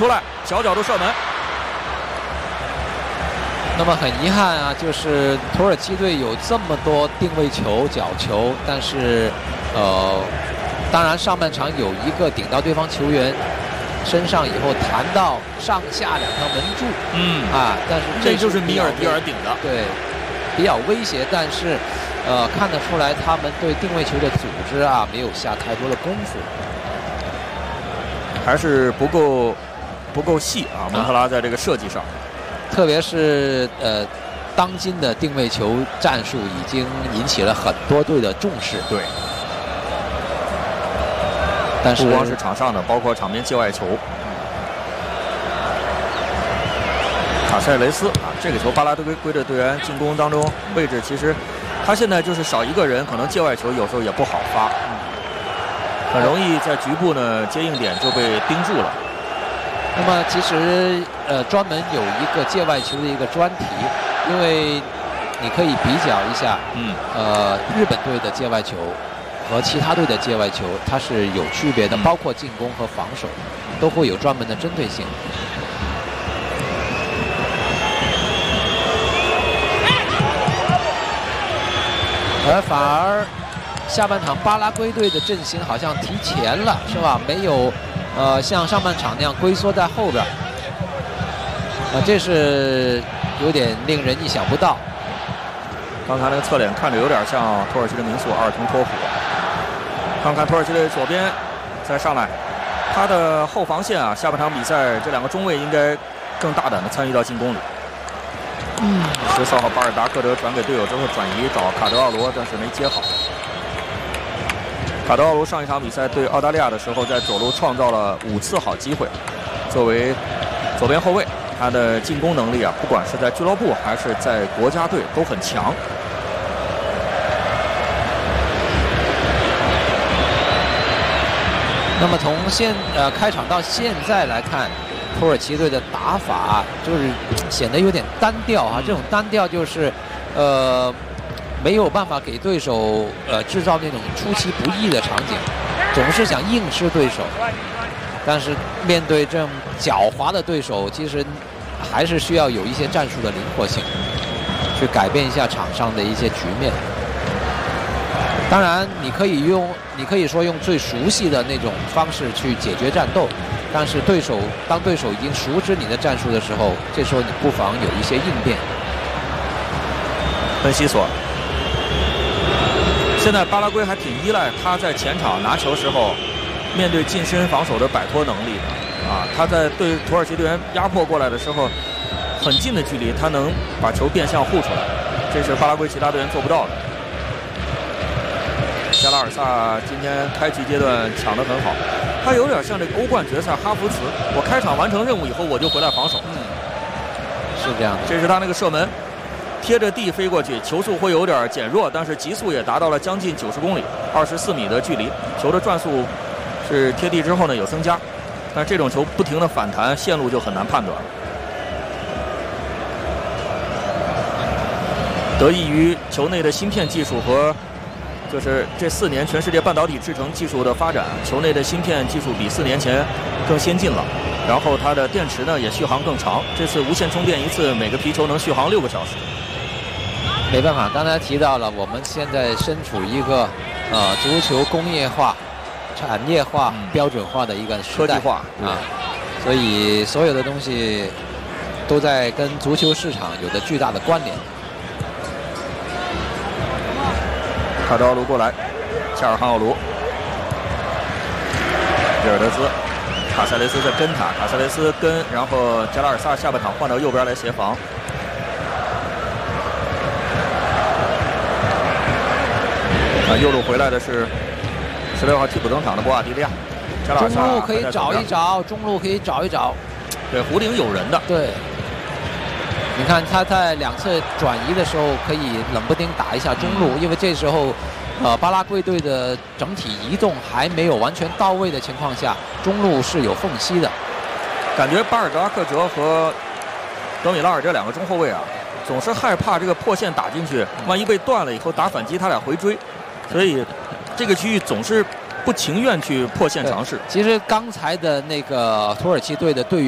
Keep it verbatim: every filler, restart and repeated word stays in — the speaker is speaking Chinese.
出来，小角度射门。 那么很遗憾啊，就是土耳其队有这么多定位球、角球，但是呃，当然上半场有一个顶到对方球员身上以后弹到上下两条门柱， 嗯啊，但是这就是米尔迪尔顶的， 对，比较威胁，但是呃看得出来他们对定位球的组织啊没有下太多的功夫， 还是不够不够细啊，蒙特拉在这个设计上。 特别是呃，当今的定位球战术已经引起了很多队的重视。 对， 但是不光是场上的，包括场边界外球。卡塞雷斯啊，这个球巴拉圭圭的队员进攻当中位置其实他现在就是少一个人，可能界外球有时候也不好发，很容易在局部呢接应点就被盯住了。 那么其实呃专门有一个界外球的一个专题，因为你可以比较一下， 嗯， 呃日本队的界外球和其他队的界外球它是有区别的， 嗯、 包括进攻和防守都会有专门的针对性。而反而下半场巴拉圭队的阵型好像提前了，是吧？没有。呃，像上半场那样龟缩在后边，啊、呃，这是有点令人意想不到。 刚才那个侧脸看着有点像土耳其的名宿阿尔廷托普。看看土耳其的左边再上来，他的后防线啊，下半场比赛这两个中卫应该更大胆的参与到进攻里。嗯，十四号巴尔达克德转给队友之后转移找卡德奥罗，但是没接好。卡德奥罗上一场比赛对澳大利亚的时候，在左路创造了五次好机会。作为左边后卫，他的进攻能力啊，不管是在俱乐部还是在国家队都很强。 那么从现呃开场到现在来看，土耳其队的打法就是显得有点单调啊。这种单调就是呃。没有办法给对手呃制造那种出其不意的场景，总是想硬吃对手。但是面对这种狡猾的对手，其实还是需要有一些战术的灵活性，去改变一下场上的一些局面。当然，你可以用，你可以说用最熟悉的那种方式去解决战斗，但是对手当对手已经熟知你的战术的时候，这时候你不妨有一些应变。 本西索。现在巴拉圭还挺依赖他在前场拿球时候，面对近身防守的摆脱能力的啊。他在对土耳其队员压迫过来的时候，很近的距离他能把球变向护出来，这是巴拉圭其他队员做不到的。加拉尔萨今天开局阶段抢得很好，他有点像这个欧冠决赛哈弗茨，我开场完成任务以后我就回来防守。 嗯，是这样的。 这是他那个射门。贴着地飞过去，球速会有点减弱，但是极速也达到了将近九十公里，二十四米的距离。球的转速是贴地之后呢有增加，但这种球不停的反弹，线路就很难判断。得益于球内的芯片技术和就是这四年全世界半导体制成技术的发展，球内的芯片技术比四年前更先进了。然后它的电池呢也续航更长，这次无线充电一次每个皮球能续航六个小时。 没办法，刚才提到了，我们现在身处一个呃足球工业化、产业化、嗯、标准化的一个时代， 科技化啊，所以所有的东西都在跟足球市场有着巨大的关联。 卡德奥卢过来，恰尔汗奥卢，比尔德兹，卡塞雷斯在跟他，卡塞雷斯跟，然后加拉尔萨下半场换到右边来协防。啊，右路回来的是十六号替补登场的博瓦迪利亚。加拉尔萨中路可以找一找，中路可以找一找。 对，弧顶有人的。 对。你看他在两侧转移的时候，可以冷不丁打一下中路，因为这时候，呃，巴拉圭队的整体移动还没有完全到位的情况下，中路是有缝隙的。 感觉巴尔德拉克哲和德米拉尔这两个中后卫啊，总是害怕这个破线打进去，万一被断了以后打反击，他俩回追，所以这个区域总是不情愿去破线尝试。 其实刚才的那个土耳其队的队员。